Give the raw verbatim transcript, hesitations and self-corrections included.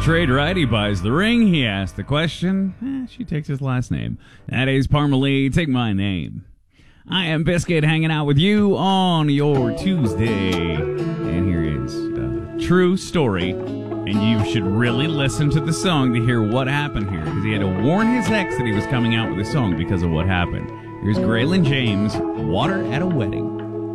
trade right, he buys the ring. He asks the question. Eh, she takes his last name. That is Parmalee. Take my name. I am Biscuit, hanging out with you on your Tuesday. And here is a true story. And you should really listen to the song to hear what happened here, because he had to warn his ex that he was coming out with a song because of what happened. Here's Graylin James, Water at a Wedding.